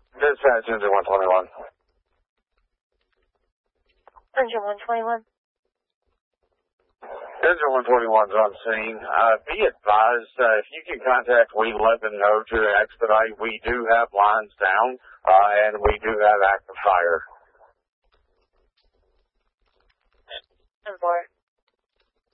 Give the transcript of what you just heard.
Dispatch engine 121. Engine 121. Engine 121's on scene. Be advised, if you can contact We Let Them Know to expedite, we do have lines down, and we do have active fire. 10-4.